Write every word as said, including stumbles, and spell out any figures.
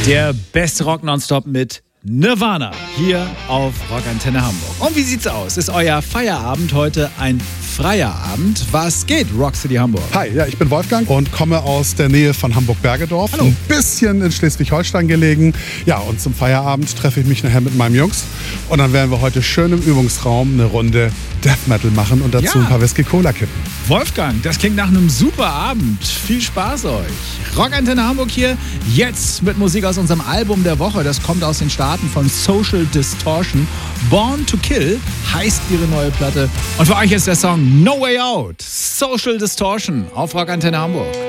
Der beste Rock nonstop mit Nirvana hier auf Rockantenne Hamburg. Und wie sieht's aus? Ist euer Feierabend heute ein freier Abend? Was geht, Rock City Hamburg? Hi, ja, ich bin Wolfgang und komme aus der Nähe von Hamburg-Bergedorf. Hallo. Ein bisschen in Schleswig-Holstein gelegen. Ja, und zum Feierabend treffe ich mich nachher mit meinen Jungs. Und dann werden wir heute schön im Übungsraum eine Runde Death Metal machen und dazu Ja. ein paar Whisky-Cola kippen. Wolfgang, das klingt nach einem super Abend. Viel Spaß euch. Rockantenne Hamburg hier, jetzt mit Musik aus unserem Album der Woche. Das kommt aus den Staaten von Social Distortion. Born to Kill heißt ihre neue Platte. Und für euch ist der Song No Way Out. Social Distortion auf Rockantenne Hamburg.